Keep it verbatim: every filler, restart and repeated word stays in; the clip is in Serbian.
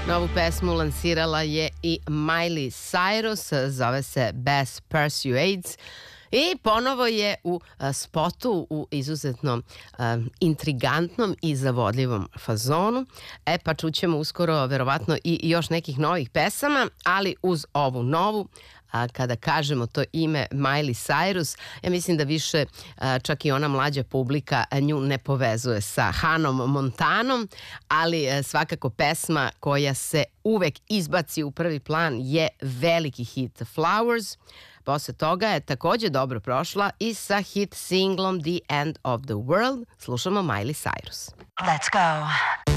Novu pesmu lansirala je i Miley Cyrus, zove se Bass Persuades i ponovo je u a, spotu u izuzetno a, intrigantnom i zavodljivom fazonu. E pa čućemo uskoro verovatno i još nekih novih pesama, ali uz ovu novu, a kada kažemo to ime Miley Cyrus, ja mislim da više a, čak i ona mlađa publika nju ne povezuje sa Hannah Montanom, ali a, svakako pesma koja se uvek izbaci u prvi plan je veliki hit Flowers. Posle toga je takođe dobro prošla i sa hit singlom The End of the World. Slušamo Miley Cyrus. Let's go.